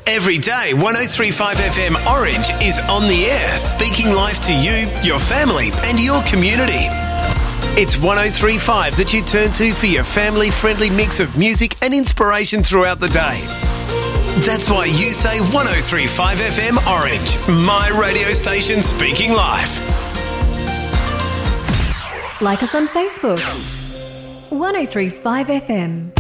Every day, 103.5 FM Orange is on the air, speaking life to you, your family and your community. It's 103.5 that you turn to for your family-friendly mix of music and inspiration throughout the day. That's why you say 103.5 FM Orange, my radio station speaking life. Like us on Facebook. 103.5 FM.